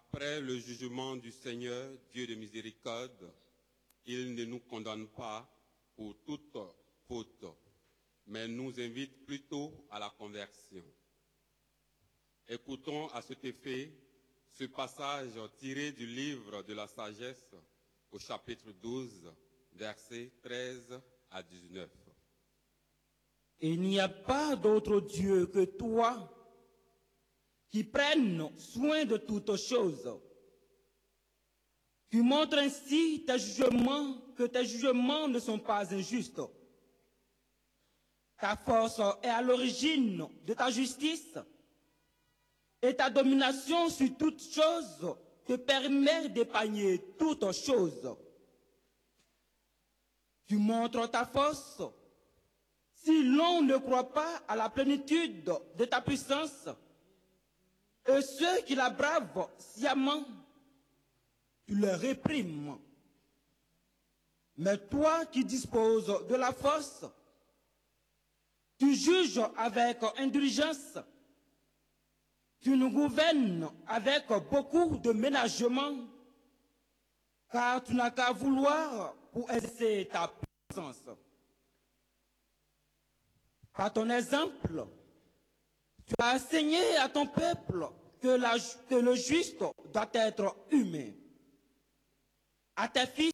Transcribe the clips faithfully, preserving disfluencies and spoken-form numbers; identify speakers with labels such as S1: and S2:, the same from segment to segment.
S1: Après le jugement du Seigneur, Dieu de miséricorde, il ne nous condamne pas pour toute faute, mais nous invite plutôt à la conversion. Écoutons à cet effet ce passage tiré du livre de la sagesse au chapitre douze, versets treize à dix-neuf.
S2: Il n'y a pas d'autre Dieu que toi qui prenne soin de toutes choses. Tu montres ainsi tes jugements, que tes jugements ne sont pas injustes. Ta force est à l'origine de ta justice et ta domination sur toutes choses te permet d'épargner toutes choses. Tu montres ta force si l'on ne croit pas à la plénitude de ta puissance, et ceux qui la bravent sciemment, tu les réprimes. Mais toi qui disposes de la force, tu juges avec indulgence, tu nous gouvernes avec beaucoup de ménagement, car tu n'as qu'à vouloir pour exercer ta puissance. Par ton exemple, tu as enseigné à ton peuple que, la, que le juste doit être humain. À tes fils,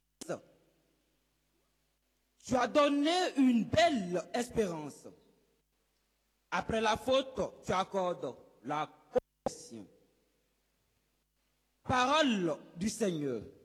S2: tu as donné une belle espérance. Après la faute, tu accordes la correction. Parole du Seigneur.